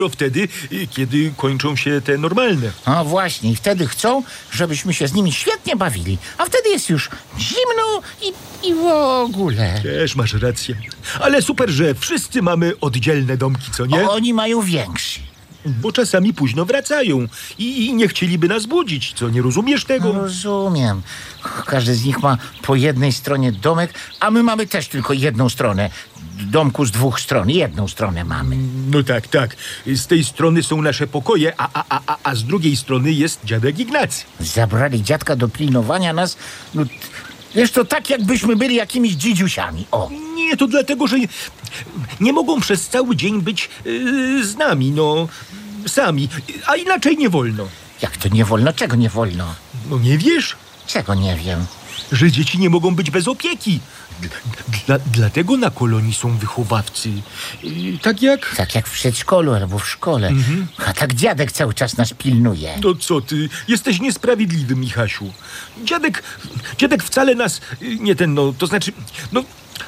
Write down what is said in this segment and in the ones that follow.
wtedy, kiedy kończą się te normalne. No właśnie, i wtedy chcą, żebyśmy się z nimi świetnie bawili. A wtedy jest już zimno i w ogóle. Też masz rację. Ale super, że wszyscy mamy oddzielne domki, co nie? Oni mają większy. Bo czasami późno wracają i nie chcieliby nas budzić, co nie rozumiesz tego? Rozumiem. Każdy z nich ma po jednej stronie domek, a my mamy też tylko jedną stronę. Domku z dwóch stron. Jedną stronę mamy. No tak, tak. Z tej strony są nasze pokoje, a z drugiej strony jest dziadek Ignacy. Zabrali dziadka do pilnowania nas. No, wiesz, to tak jakbyśmy byli jakimiś dzidziusiami. O. Nie, to dlatego, że nie mogą przez cały dzień być z nami, no, sami. A inaczej nie wolno. Jak to nie wolno? Czego nie wolno? No nie wiesz, Czego nie wiem? że dzieci nie mogą być bez opieki. Dlatego na kolonii są wychowawcy. Tak jak... Tak jak w przedszkolu albo w szkole. A tak dziadek cały czas nas pilnuje. No co ty? Jesteś niesprawiedliwy, Michasiu. Dziadek wcale nas... Nie ten, no, to znaczy... No,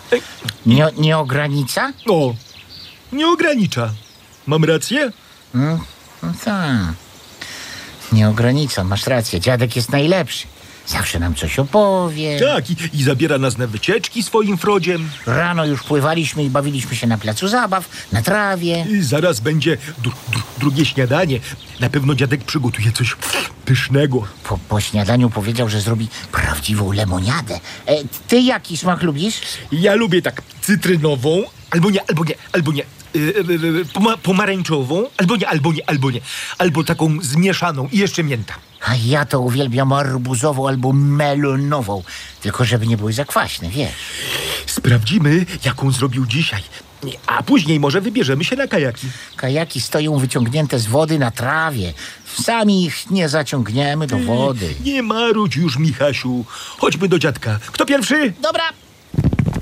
Nie ogranicza? o, nie ogranicza. Mam rację? No tak. Nie ogranicza, masz rację. Dziadek jest najlepszy. Zawsze nam coś opowie. Tak, i zabiera nas na wycieczki swoim Frodziem. Rano już pływaliśmy i bawiliśmy się na placu zabaw, na trawie. Zaraz będzie drugie śniadanie. Na pewno dziadek przygotuje coś pysznego. Po śniadaniu powiedział, że zrobi prawdziwą lemoniadę. Ty jaki smak lubisz? Ja lubię tak cytrynową, albo nie. Pomarańczową, albo nie. Albo taką zmieszaną i jeszcze mięta. A ja to uwielbiam arbuzową albo melonową. Tylko żeby nie były za kwaśne, wiesz. Sprawdzimy, jaką zrobił dzisiaj. A później może wybierzemy się na kajaki. Kajaki stoją wyciągnięte z wody na trawie. Sami ich nie zaciągniemy do wody. Nie marudź już, Michasiu. Chodźmy do dziadka. Kto pierwszy? Dobra.